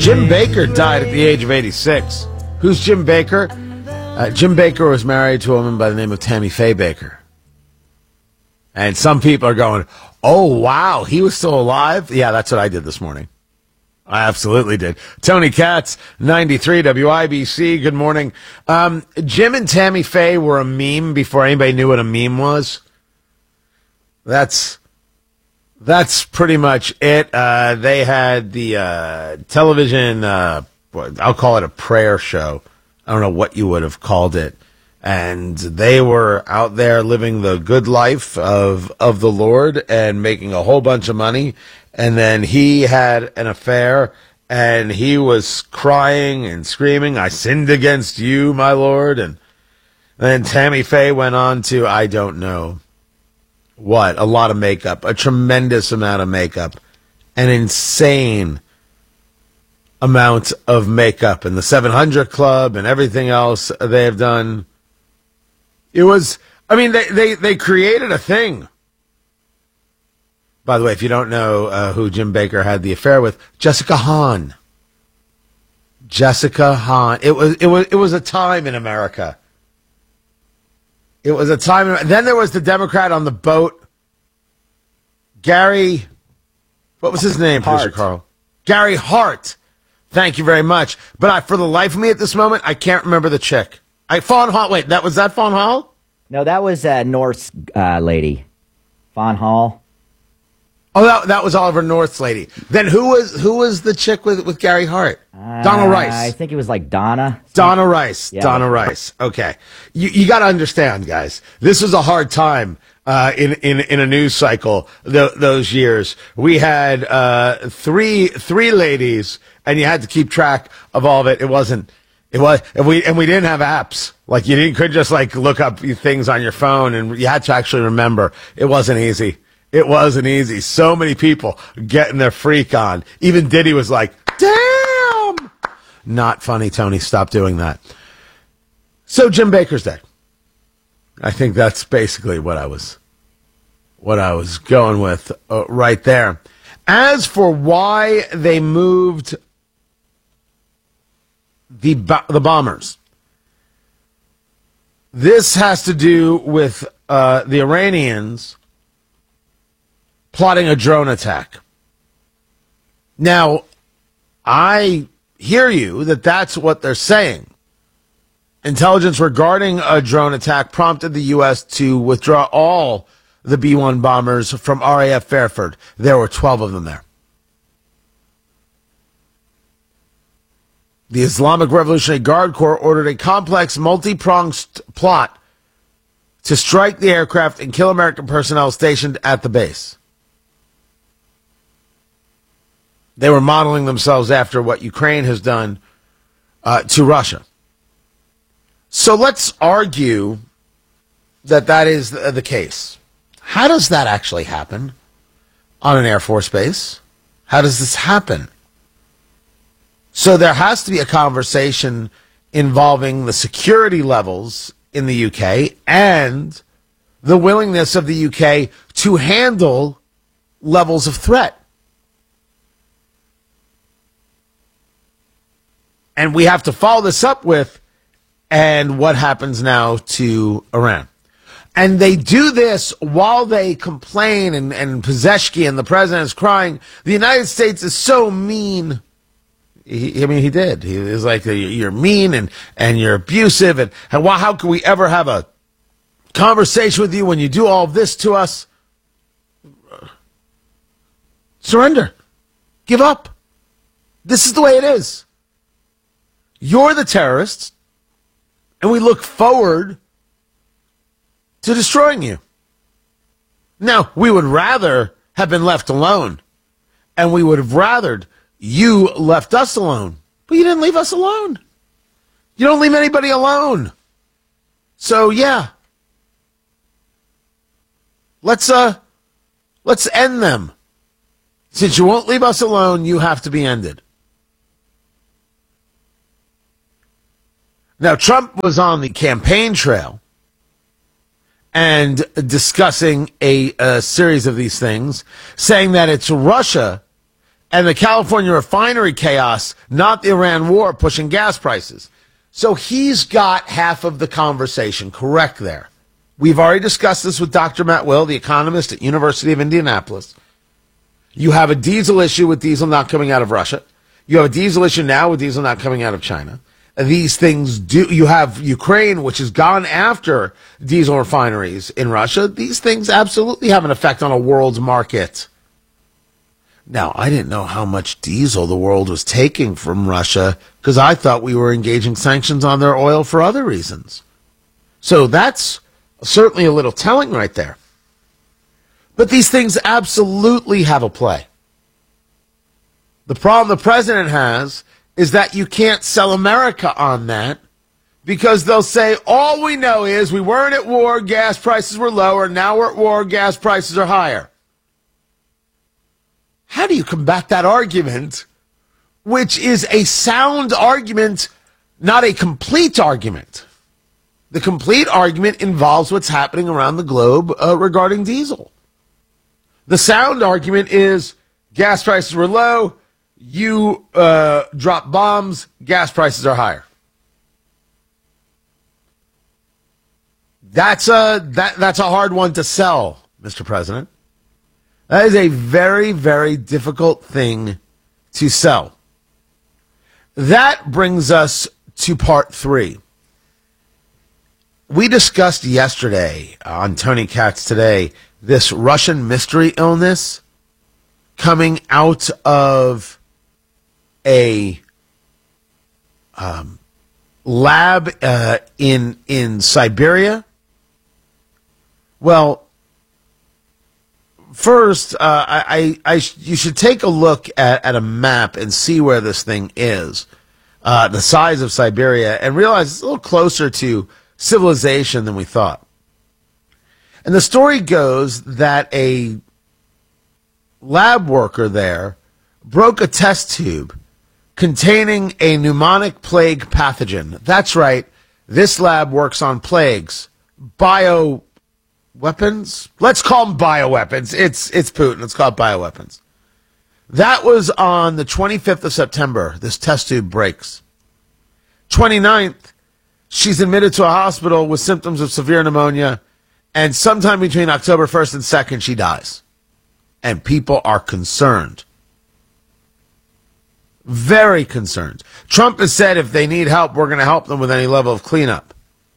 Jim Bakker died at the age of 86. Who's Jim Bakker? Jim Bakker was married to a woman by the name of Tammy Faye Bakker. And some people are going, oh, wow, he was still alive? Yeah, that's what I did this morning. I absolutely did. Tony Katz, 93 WIBC. Good morning. Jim and Tammy Faye were a meme before anybody knew what a meme was. That's pretty much it. They had the television, I'll call it a prayer show. I don't know what you would have called it. And they were out there living the good life of the Lord and making a whole bunch of money. And then he had an affair, and he was crying and screaming, I sinned against you, my Lord. And then Tammy Faye went on to, I don't know what, a lot of makeup, a tremendous amount of makeup, an insane amount of makeup, and the 700 Club and everything else they have done. It was, I mean, they created a thing. By the way, if you don't know who Jim Bakker had the affair with, Jessica Hahn. Jessica Hahn. It was a time in America. It was a time. Then there was the Democrat on the boat, Gary. What was his name, Producer Carl? Gary Hart. Thank you very much. But for the life of me at this moment, I can't remember the chick. Fawn Hall. Wait, was that Fawn Hall? No, that was North's lady, Fawn Hall. Oh, that was Oliver North's lady. Then who was the chick with Gary Hart? Donna Rice. I think it was like Donna. Donna Rice. Yeah. Donna Rice. Okay. You got to understand, guys. This was a hard time in a news cycle those years. We had three ladies, and you had to keep track of all of it. And we didn't have apps. Like you couldn't just like look up things on your phone, and you had to actually remember. It wasn't easy. It wasn't easy. So many people getting their freak on. Even Diddy was like, damn! Not funny, Tony. Stop doing that. So Jim Bakker's Day. I think that's basically what I was going with right there. As for why they moved the bombers, this has to do with the Iranians plotting a drone attack. Now, I hear you that that's what they're saying. Intelligence regarding a drone attack prompted the U.S. to withdraw all the B-1 bombers from RAF Fairford. There were 12 of them there. The Islamic Revolutionary Guard Corps ordered a complex, multi-pronged plot to strike the aircraft and kill American personnel stationed at the base. They were modeling themselves after what Ukraine has done to Russia. So let's argue that is the case. How does that actually happen on an Air Force base? How does this happen? So there has to be a conversation involving the security levels in the UK and the willingness of the UK to handle levels of threat. And we have to follow this up with, and what happens now to Iran. And they do this while they complain, and Pezeshkian and the president is crying, the United States is so mean. He did. He was like, you're mean and you're abusive, and how can we ever have a conversation with you when you do all of this to us? Surrender. Give up. This is the way it is. You're the terrorists, and we look forward to destroying you. Now, we would rather have been left alone, and we would have rathered you left us alone, but you didn't leave us alone. You don't leave anybody alone. So, yeah, let's end them. Since you won't leave us alone, you have to be ended. Now, Trump was on the campaign trail and discussing a series of these things, saying that it's Russia and the California refinery chaos, not the Iran war pushing gas prices. So he's got half of the conversation correct there. We've already discussed this with Dr. Matt Will, the economist at University of Indianapolis. You have a diesel issue with diesel not coming out of Russia. You have a diesel issue now with diesel not coming out of China. These things do. You have Ukraine, which has gone after diesel refineries in Russia. These things absolutely have an effect on a world's market. Now, I didn't know how much diesel the world was taking from Russia because I thought we were engaging sanctions on their oil for other reasons. So that's certainly a little telling right there. But these things absolutely have a play. The problem the president has is that you can't sell America on that because they'll say, all we know is we weren't at war, gas prices were lower, now we're at war, gas prices are higher. How do you combat that argument, which is a sound argument, not a complete argument? The complete argument involves what's happening around the globe regarding diesel. The sound argument is gas prices were low, you drop bombs, gas prices are higher. That's a hard one to sell, Mr. President. That is a very, very difficult thing to sell. That brings us to part 3. We discussed yesterday on Tony Katz Today this Russian mystery illness coming out of a lab in Siberia. Well, first, you should take a look at a map and see where this thing is, the size of Siberia, and realize it's a little closer to civilization than we thought. And the story goes that a lab worker there broke a test tube containing a pneumonic plague pathogen. That's right. This lab works on plagues, bioweapons. Let's call them bioweapons. It's Putin. Let's call it bioweapons. That was on the 25th of September. This test tube breaks. 29th, she's admitted to a hospital with symptoms of severe pneumonia, and sometime between October 1st and 2nd, she dies. And people are concerned. Very concerned. Trump has said if they need help, we're going to help them with any level of cleanup.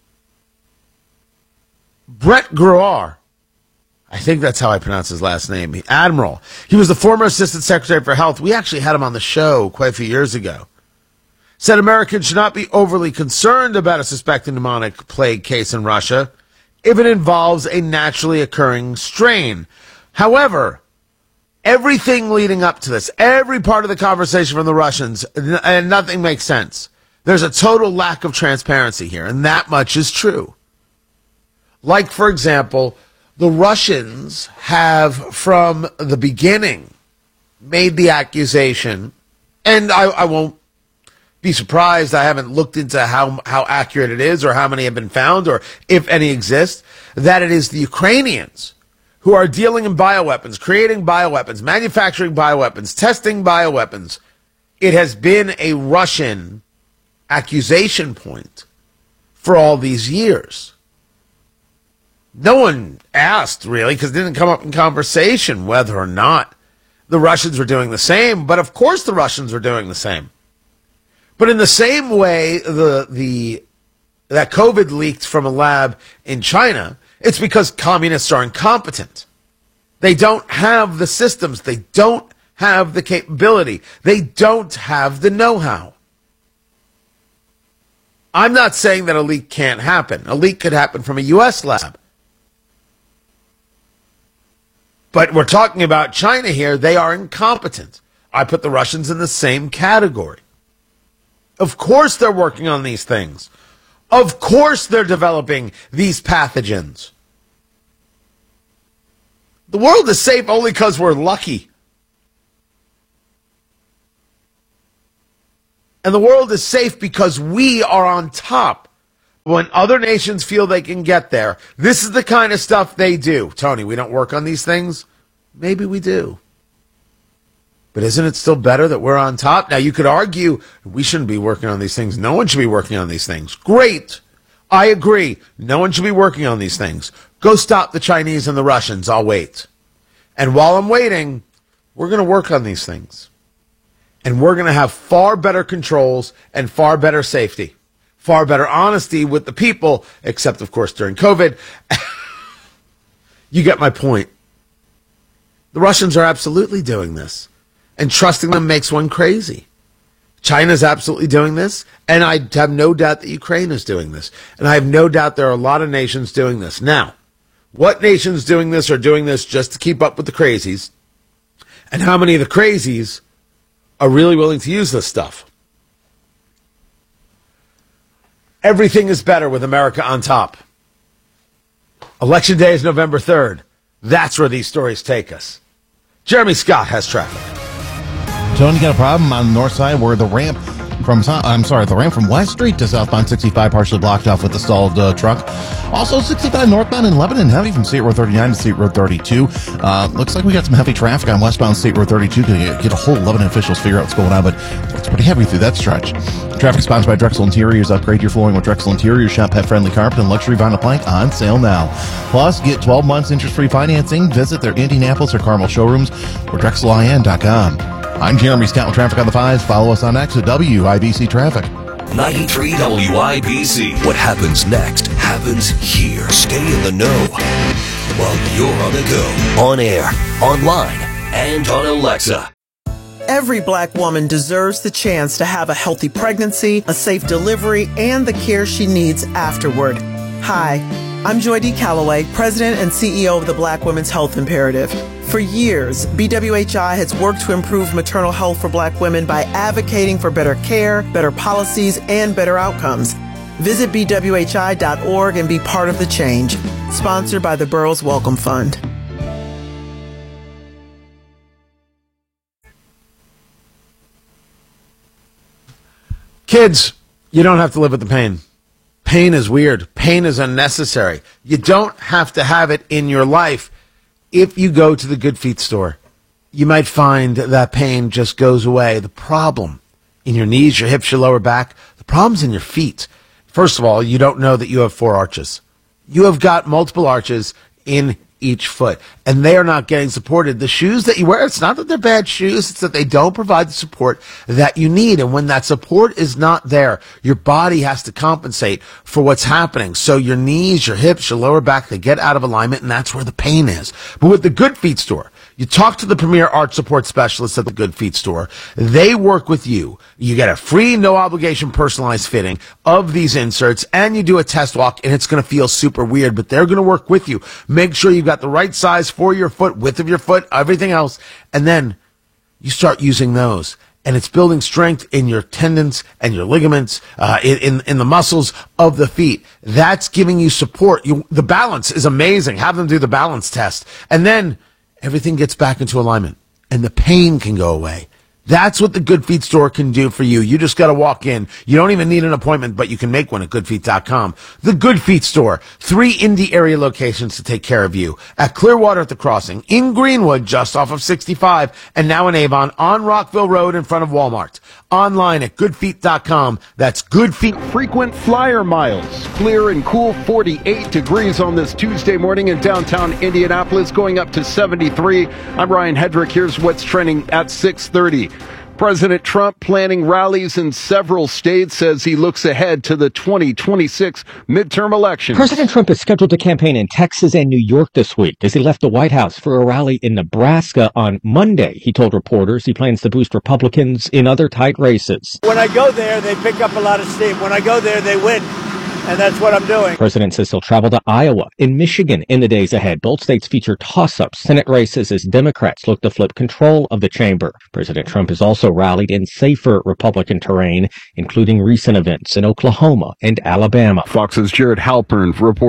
Brett Gruar, I think that's how I pronounce his last name, Admiral. He was the former Assistant Secretary for Health. We actually had him on the show quite a few years ago. Said Americans should not be overly concerned about a suspected pneumonic plague case in Russia if it involves a naturally occurring strain. However, everything leading up to this, every part of the conversation from the Russians, and nothing makes sense. There's a total lack of transparency here, and that much is true. Like, for example, the Russians have, from the beginning, made the accusation, and I won't be surprised, I haven't looked into how accurate it is or how many have been found or if any exist, that it is the Ukrainians who are dealing in bioweapons, creating bioweapons, manufacturing bioweapons, testing bioweapons. It has been a Russian accusation point for all these years. No one asked, really, because it didn't come up in conversation whether or not the Russians were doing the same. But of course the Russians are doing the same. But in the same way that COVID leaked from a lab in China, it's because communists are incompetent. They don't have the systems. They don't have the capability. They don't have the know-how. I'm not saying that a leak can't happen. A leak could happen from a U.S. lab. But we're talking about China here. They are incompetent. I put the Russians in the same category. Of course they're working on these things. Of course they're developing these pathogens. The world is safe only because we're lucky. And the world is safe because we are on top. When other nations feel they can get there, this is the kind of stuff they do. Tony, we don't work on these things? Maybe we do. But isn't it still better that we're on top? Now, you could argue we shouldn't be working on these things. No one should be working on these things. Great. I agree. No one should be working on these things. Go stop the Chinese and the Russians. I'll wait. And while I'm waiting, we're going to work on these things. And we're going to have far better controls and far better safety, far better honesty with the people, except, of course, during COVID. You get my point. The Russians are absolutely doing this. And trusting them makes one crazy. China's absolutely doing this, and I have no doubt that Ukraine is doing this. And I have no doubt there are a lot of nations doing this. Now, what nations doing this are doing this just to keep up with the crazies? And how many of the crazies are really willing to use this stuff? Everything is better with America on top. Election day is November 3rd. That's where these stories take us. Jeremy Scott has traffic. Tony, got a problem on the north side where the ramp from West Street to southbound 65 partially blocked off with the stalled truck. Also 65 northbound in Lebanon, heavy from State Road 39 to State Road 32. Looks like we got some heavy traffic on westbound State Road 32. Get a whole Lebanon officials figure out what's going on, but it's pretty heavy through that stretch. Traffic sponsored by Drexel Interiors. Upgrade your flooring with Drexel Interiors. Shop pet-friendly carpet and luxury vinyl plank on sale now. Plus, get 12 months interest-free financing. Visit their Indianapolis or Carmel showrooms or DrexelIN.com. I'm Jeremy Scott with Traffic on the Fives. Follow us on X at WIBC Traffic. 93 WIBC. What happens next happens here. Stay in the know while you're on the go. On air, online, and on Alexa. Every Black woman deserves the chance to have a healthy pregnancy, a safe delivery, and the care she needs afterward. Hi, I'm Joy D. Calloway, President and CEO of the Black Women's Health Imperative. For years, BWHI has worked to improve maternal health for Black women by advocating for better care, better policies, and better outcomes. Visit BWHI.org and be part of the change. Sponsored by the Burroughs Welcome Fund. Kids, you don't have to live with the pain. Pain is weird. Pain is unnecessary. You don't have to have it in your life. If you go to the Good Feet store, you might find that pain just goes away. The problem in your knees, your hips, your lower back, the problem's in your feet. First of all, you don't know that you have 4 arches. You have got multiple arches in each foot, and they are not getting supported. The shoes that you wear, it's not that they're bad shoes, it's that they don't provide the support that you need. And when that support is not there, your body has to compensate for what's happening. So your knees, your hips, your lower back, they get out of alignment, and that's where the pain is. But with the Good Feet store, you talk to the premier arch support specialists at the Good Feet store. They work with you. You get a free, no obligation personalized fitting of these inserts, and you do a test walk, and it's going to feel super weird, but they're going to work with you. Make sure you've got the right size for your foot, width of your foot, everything else, and then you start using those. And it's building strength in your tendons and your ligaments, in the muscles of the feet. That's giving you support. The balance is amazing. Have them do the balance test. And then everything gets back into alignment, and the pain can go away. That's what the Good Feet store can do for you. You just got to walk in. You don't even need an appointment, but you can make one at goodfeet.com. The Good Feet store, 3 Indy area locations to take care of you. At Clearwater at the Crossing, in Greenwood, just off of 65, and now in Avon, on Rockville Road in front of Walmart. Online at goodfeet.com. That's Good Feet. Frequent flyer miles. Clear and cool, 48 degrees on this Tuesday morning in downtown Indianapolis, going up to 73. I'm Ryan Hedrick. Here's what's trending at 6:30. President Trump planning rallies in several states as he looks ahead to the 2026 midterm elections. President Trump is scheduled to campaign in Texas and New York this week as he left the White House for a rally in Nebraska on Monday. He told reporters he plans to boost Republicans in other tight races. When I go there, they pick up a lot of steam. When I go there, they win. And that's what I'm doing. President says he'll travel to Iowa and Michigan in the days ahead. Both states feature toss-ups, Senate races as Democrats look to flip control of the chamber. President Trump has also rallied in safer Republican terrain, including recent events in Oklahoma and Alabama. Fox's Jared Halpern reporting.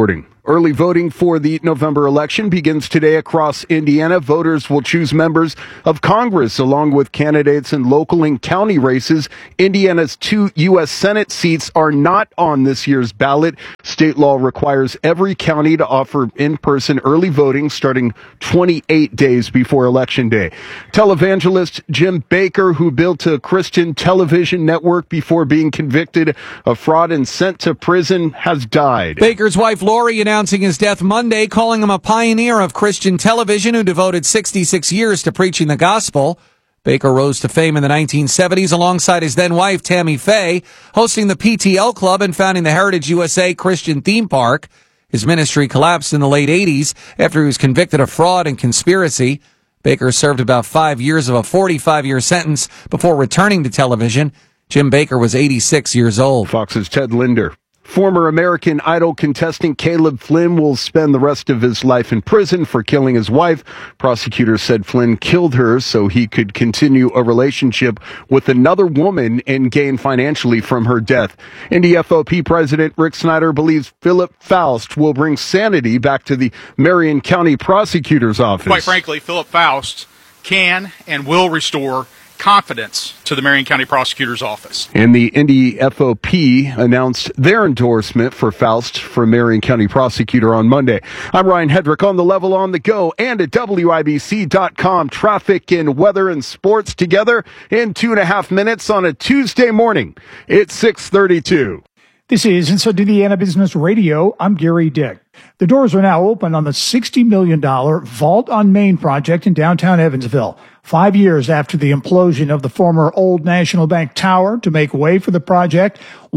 Early voting for the November election begins today across Indiana. Voters will choose members of Congress along with candidates in local and county races. Indiana's 2 U.S. Senate seats are not on this year's ballot. State law requires every county to offer in-person early voting starting 28 days before Election Day. Televangelist Jim Bakker, who built a Christian television network before being convicted of fraud and sent to prison, has died. Baker's wife Lori announcing his death Monday, calling him a pioneer of Christian television who devoted 66 years to preaching the gospel. Bakker rose to fame in the 1970s alongside his then-wife Tammy Faye, hosting the PTL Club and founding the Heritage USA Christian Theme Park. His ministry collapsed in the late 80s after he was convicted of fraud and conspiracy. Bakker served about 5 years of a 45-year sentence before returning to television. Jim Bakker was 86 years old. Fox's Ted Linder. Former American Idol contestant Caleb Flynn will spend the rest of his life in prison for killing his wife. Prosecutors said Flynn killed her so he could continue a relationship with another woman and gain financially from her death. NDFOP President Rick Snyder believes Philip Faust will bring sanity back to the Marion County Prosecutor's Office. Quite frankly, Philip Faust can and will restore confidence to the Marion County Prosecutor's Office. And the NDFOP announced their endorsement for Faust for Marion County Prosecutor on Monday. I'm Ryan Hedrick on The Level on the Go and at WIBC.com. Traffic and weather and sports together in 2.5 minutes on a Tuesday morning. It's 6:32. This is Inside Indiana Business Radio. I'm Gary Dick. The doors are now open on the $60 million Vault on Main project in downtown Evansville. 5 years after the implosion of the former Old National Bank Tower to make way for the project,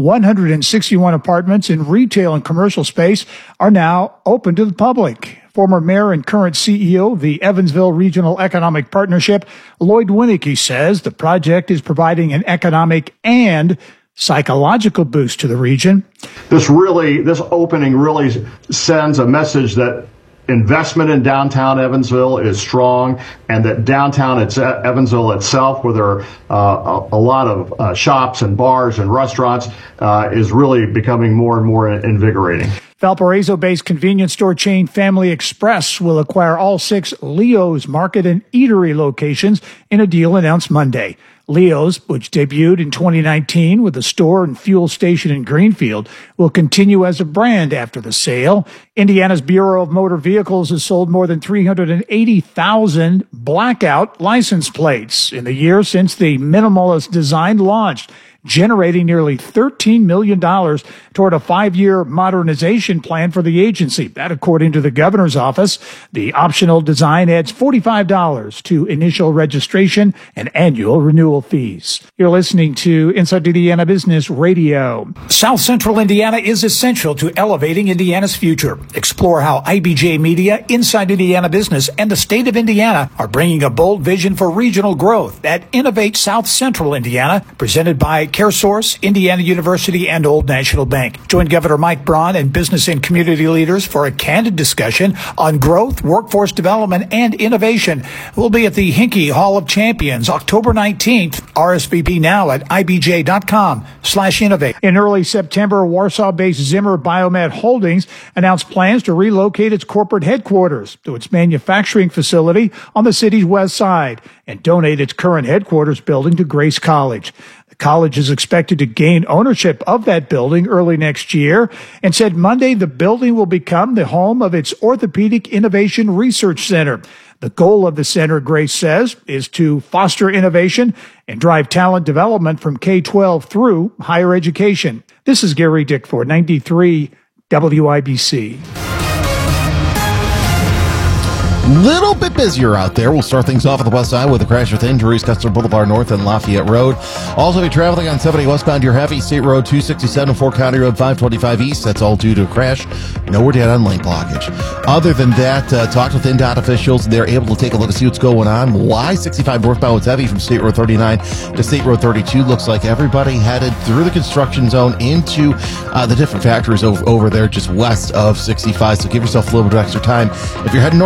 161 apartments in retail and commercial space are now open to the public. Former mayor and current CEO of the Evansville Regional Economic Partnership, Lloyd Winnicky, says the project is providing an economic and psychological boost to the region. This opening really sends a message that investment in downtown Evansville is strong, and that downtown Evansville itself, where there are a lot of shops and bars and restaurants, is really becoming more and more invigorating. Valparaiso-based convenience store chain Family Express will acquire all 6 Leo's Market and Eatery locations in a deal announced Monday. Leo's, which debuted in 2019 with a store and fuel station in Greenfield, will continue as a brand after the sale. Indiana's Bureau of Motor Vehicles has sold more than 380,000 blackout license plates in the year since the minimalist design launched, generating nearly $13 million toward a 5-year modernization plan for the agency. That, according to the governor's office. The optional design adds $45 to initial registration and annual renewal fees. You're listening to Inside Indiana Business Radio. South Central Indiana is essential to elevating Indiana's future. Explore how IBJ Media, Inside Indiana Business, and the state of Indiana are bringing a bold vision for regional growth that innovates South Central Indiana, presented by CareSource, Indiana University, and Old National Bank. Join Governor Mike Braun and business and community leaders for a candid discussion on growth, workforce development, and innovation. We'll be at the Hinkey Hall of Champions October 19th. RSVP now at ibj.com/innovate. In early September, Warsaw-based Zimmer Biomed Holdings announced plans to relocate its corporate headquarters to its manufacturing facility on the city's west side and donate its current headquarters building to Grace College. The college is expected to gain ownership of that building early next year and said Monday the building will become the home of its Orthopedic Innovation Research Center. The goal of the center, Grace says, is to foster innovation and drive talent development from K-12 through higher education. This is Gary Dick for 93 WIBC. Little bit busier out there. We'll start things off on the west side with a crash with injuries. Custer Boulevard North and Lafayette Road. Also, if you're traveling on 70 westbound, you're heavy. State Road 267, Fort County Road 525 East. That's all due to a crash. No word yet on lane blockage. Other than that, talked with INDOT officials. They're able to take a look and see what's going on. Why 65 northbound was heavy from State Road 39 to State Road 32. Looks like everybody headed through the construction zone into the different factories over there just west of 65. So give yourself a little bit of extra time. If you're heading northbound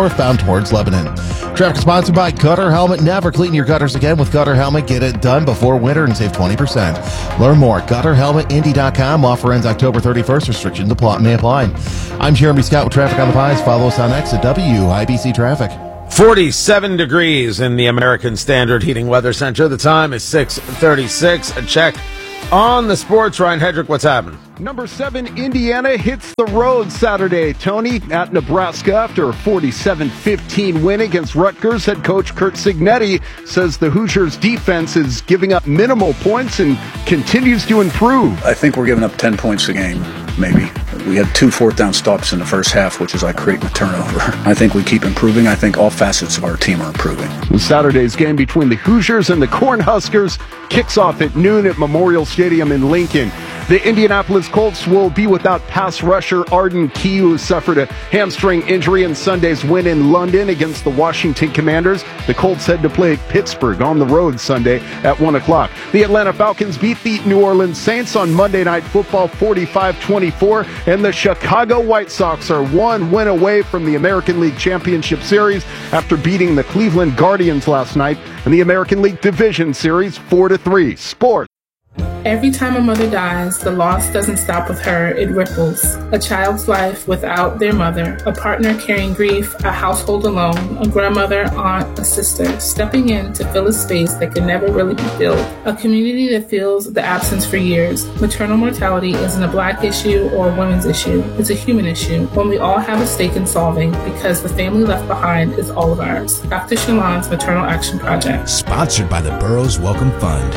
towards Lebanon. Traffic sponsored by Cutter Helmet. Never clean your gutters again with Cutter Helmet. Get it done before winter and save 20%. Learn more at GutterHelmetIndy.com. Offer ends October 31st. Restrictions may apply. I'm Jeremy Scott with Traffic on the Pies. Follow us on X at WIBC Traffic. 47 degrees in the American Standard Heating Weather Center. The time is 6:36. A check on the sports. Ryan Hedrick, what's happening? Number 7, Indiana hits the road Saturday, Tony, at Nebraska after a 47-15 win against Rutgers. Head coach Curt Cignetti says the Hoosiers' defense is giving up minimal points and continues to improve. I think we're giving up 10 points a game, maybe. We had 2 fourth-down stops in the first half, which is like creating a turnover. I think we keep improving. I think all facets of our team are improving. Saturday's game between the Hoosiers and the Cornhuskers kicks off at noon at Memorial Stadium in Lincoln. The Indianapolis Colts will be without pass rusher Arden Key, who suffered a hamstring injury in Sunday's win in London against the Washington Commanders. The Colts head to play Pittsburgh on the road Sunday at 1 o'clock. The Atlanta Falcons beat the New Orleans Saints on Monday Night Football 45-24, and the Chicago White Sox are 1 win away from the American League Championship Series after beating the Cleveland Guardians last night in the American League Division Series 4-3. Sports. Every time a mother dies, the loss doesn't stop with her, it ripples. A child's life without their mother, a partner carrying grief, a household alone, a grandmother, aunt, a sister, stepping in to fill a space that can never really be filled. A community that feels the absence for years. Maternal mortality isn't a Black issue or a women's issue, it's a human issue, one we all have a stake in solving because the family left behind is all of ours. Dr. Shalon's Maternal Action Project. Sponsored by the Burroughs Welcome Fund.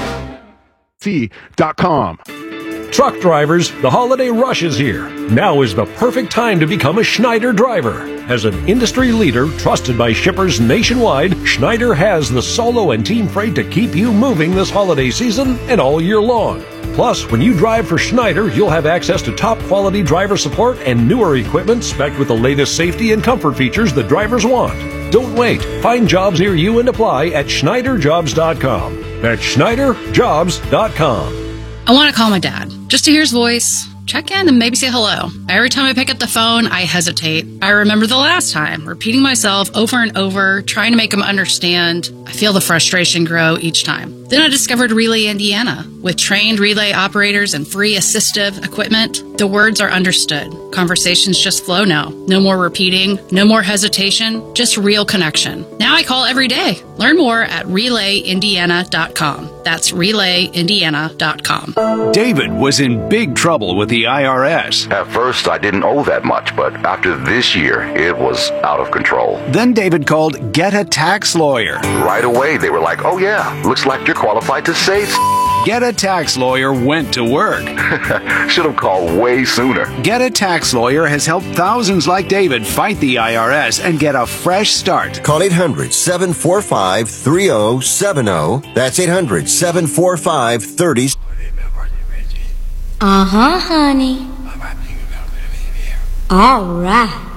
.com. Truck drivers, the holiday rush is here. Now is the perfect time to become a Schneider driver. As an industry leader trusted by shippers nationwide, Schneider has the solo and team freight to keep you moving this holiday season and all year long. Plus, when you drive for Schneider, you'll have access to top-quality driver support and newer equipment spec'd with the latest safety and comfort features that drivers want. Don't wait. Find jobs near you and apply at SchneiderJobs.com. That's SchneiderJobs.com. I want to call my dad, just to hear his voice, check in, and maybe say hello. Every time I pick up the phone, I hesitate. I remember the last time, repeating myself over and over, trying to make him understand. I feel the frustration grow each time. Then I discovered Relay Indiana. With trained relay operators and free assistive equipment, the words are understood. Conversations just flow now. No more repeating, no more hesitation, just real connection. Now I call every day. Learn more at RelayIndiana.com. That's RelayIndiana.com. David was in big trouble with the IRS. At first, I didn't owe that much, but after this year, it was out of control. Then David called Get a Tax Lawyer. Right away, they were like, oh yeah, looks like you're qualified to say Get a Tax Lawyer went to work. Should have called way sooner. Get a Tax Lawyer has helped thousands like David fight the IRS and get a fresh start. Call 800-745-3070. That's 800-745-3070. Uh-huh, honey. All right.